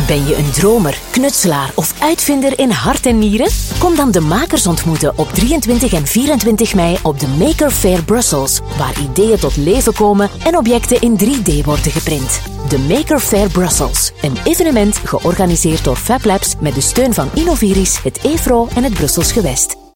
Ben je een dromer, knutselaar of uitvinder in hart en nieren? Kom dan de makers ontmoeten op 23 en 24 mei op de Maker Faire Brussels, waar ideeën tot leven komen en objecten in 3D worden geprint. De Maker Faire Brussels, een evenement georganiseerd door Fab Labs met de steun van Innoviris, het EFRO en het Brussels Gewest.